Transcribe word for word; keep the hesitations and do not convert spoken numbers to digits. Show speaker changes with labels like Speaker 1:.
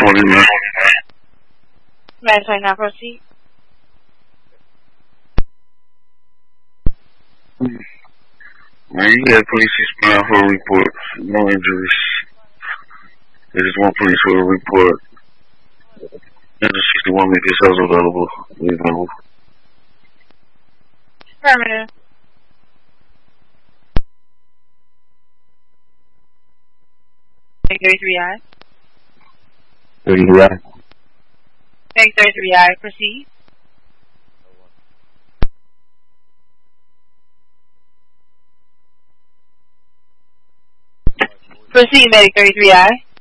Speaker 1: twenty-nine.
Speaker 2: Medic twenty-nine, proceed.
Speaker 1: Man, you got police respond for a report. No injuries. They just want police for a report. And the sixty-one make this house available. Available.
Speaker 2: Affirmative. thirty-three I.
Speaker 3: thirty-three I.
Speaker 2: thirty-three I, proceed. Proceed, Medic thirty-three I.